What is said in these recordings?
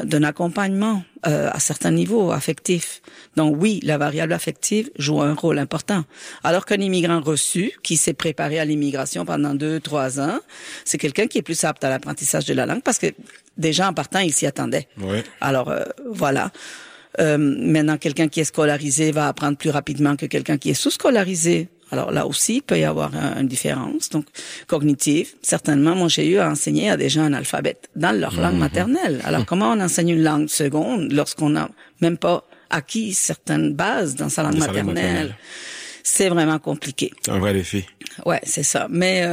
d'un accompagnement à certains niveaux affectifs. Donc oui, la variable affective joue un rôle important. Alors qu'un immigrant reçu, qui s'est préparé à l'immigration pendant 2-3 ans, c'est quelqu'un qui est plus apte à l'apprentissage de la langue parce que déjà en partant, il s'y attendait. Ouais. Alors voilà. Maintenant, quelqu'un qui est scolarisé va apprendre plus rapidement que quelqu'un qui est sous-scolarisé. Alors là aussi, il peut y avoir une différence, donc cognitive. Certainement, moi j'ai eu à enseigner à des gens analphabètes dans leur langue maternelle. Alors comment on enseigne une langue seconde lorsqu'on n'a même pas acquis certaines bases dans sa langue maternelle? C'est vraiment compliqué. C'est un vrai défi. Ouais, c'est ça. Mais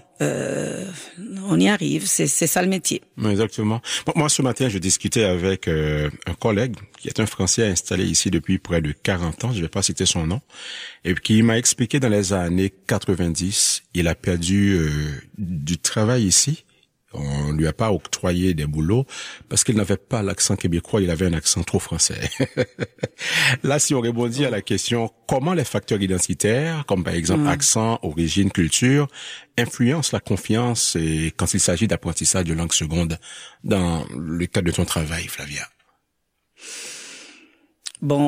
on y arrive. C'est ça le métier. Exactement. Bon, moi, ce matin, je discutais avec un collègue qui est un Français installé ici depuis près de 40 ans. Je vais pas citer son nom. Et qui m'a expliqué dans les années 90, il a perdu du travail ici. On lui a pas octroyé des boulots parce qu'il n'avait pas l'accent québécois, il avait un accent trop français. Là, si on rebondit à la question, comment les facteurs identitaires, comme par exemple accent, origine, culture, influencent la confiance et quand il s'agit d'apprentissage de langue seconde dans le cadre de ton travail, Flavia? Bon,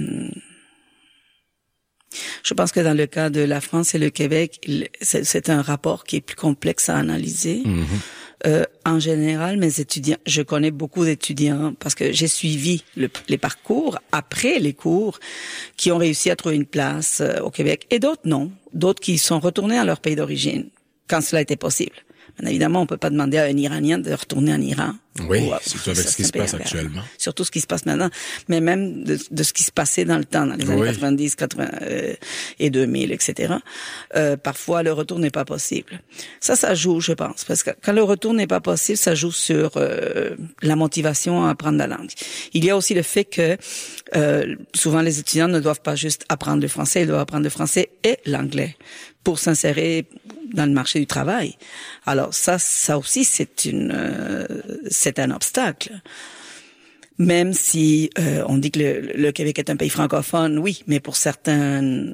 je pense que dans le cas de la France et le Québec, c'est un rapport qui est plus complexe à analyser. En général, mes étudiants, je connais beaucoup d'étudiants parce que j'ai suivi les parcours après les cours qui ont réussi à trouver une place au Québec et d'autres non, d'autres qui sont retournés à leur pays d'origine quand cela était possible. Bien évidemment, on peut pas demander à un Iranien de retourner en Iran. Oui, surtout avec ce qui se passe actuellement. Surtout ce qui se passe maintenant, mais même de ce qui se passait dans le temps, dans les années 90, 80 et 2000, etc. Parfois, le retour n'est pas possible. Ça joue, je pense, parce que quand le retour n'est pas possible, ça joue sur la motivation à apprendre la langue. Il y a aussi le fait que souvent les étudiants ne doivent pas juste apprendre le français, ils doivent apprendre le français et l'anglais pour s'insérer dans le marché du travail. Alors ça aussi c'est un obstacle. Même si on dit que le Québec est un pays francophone, oui, mais pour certains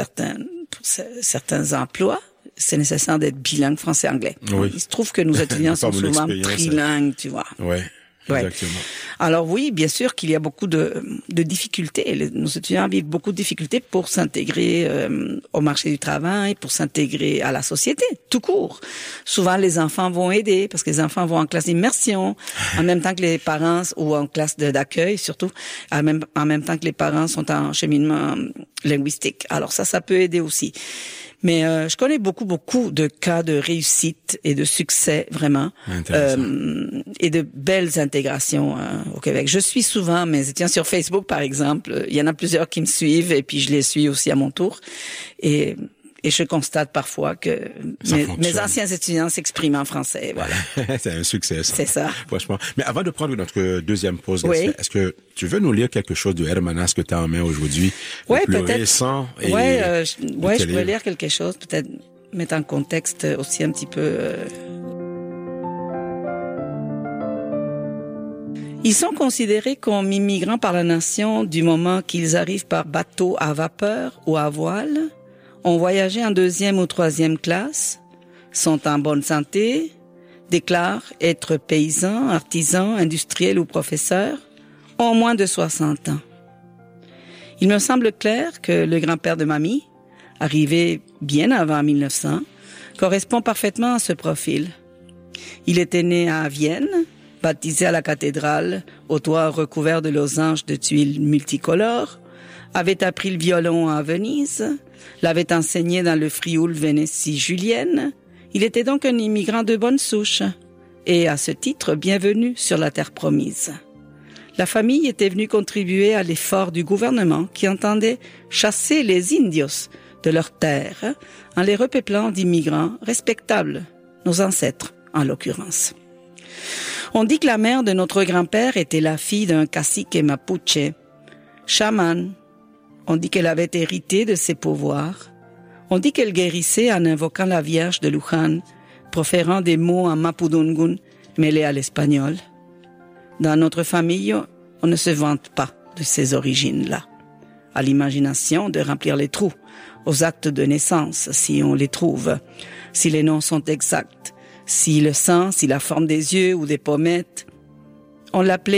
emplois, c'est nécessaire d'être bilingue français-anglais. Oui. Il se trouve que nos étudiants sont souvent trilingues, tu vois. Ouais. Exactement. Alors oui, bien sûr qu'il y a beaucoup de difficultés. Nos étudiants vivent beaucoup de difficultés pour s'intégrer au marché du travail, pour s'intégrer à la société, tout court. Souvent, les enfants vont aider parce que les enfants vont en classe d'immersion, en même temps que les parents, ou en classe d'accueil surtout, en même temps que les parents sont en cheminement linguistique. Alors ça peut aider aussi. Mais je connais beaucoup de cas de réussite et de succès vraiment et de belles intégrations au Québec. Je suis souvent mes étudiants sur Facebook par exemple. Il y en a plusieurs qui me suivent et puis je les suis aussi à mon tour. Et je constate parfois que mes anciens étudiants s'expriment en français. Voilà. C'est un succès, ça. C'est ça. Franchement. Mais avant de prendre notre deuxième pause, est-ce que tu veux nous lire quelque chose de Hermanas que tu as en main aujourd'hui? Ouais, le plus peut-être. Récent et je pourrais lire quelque chose, peut-être mettre en contexte aussi un petit peu. Ils sont considérés comme immigrants par la nation du moment qu'ils arrivent par bateau à vapeur ou à voile, ont voyagé en 2e ou 3e classe, sont en bonne santé, déclarent être paysans, artisans, industriels ou professeurs, ont moins de 60 ans. Il me semble clair que le grand-père de mamie, arrivé bien avant 1900, correspond parfaitement à ce profil. Il était né à Vienne, baptisé à la cathédrale, au toit recouvert de losanges de tuiles multicolores, avait appris le violon à Venise, l'avait enseigné dans le Frioul Vénétie julienne. Il était donc un immigrant de bonne souche et, à ce titre, bienvenu sur la terre promise. La famille était venue contribuer à l'effort du gouvernement qui entendait chasser les indios de leur terre en les repeuplant d'immigrants respectables, nos ancêtres en l'occurrence. On dit que la mère de notre grand-père était la fille d'un cacique mapuche, chaman. On dit qu'elle avait hérité de ses pouvoirs. On dit qu'elle guérissait en invoquant la Vierge de Luján, proférant des mots en mapudungun mêlés à l'espagnol. Dans notre famille, on ne se vante pas de ces origines-là. À l'imagination de remplir les trous, aux actes de naissance, si on les trouve, si les noms sont exacts, si le sang, si la forme des yeux ou des pommettes. On l'appelait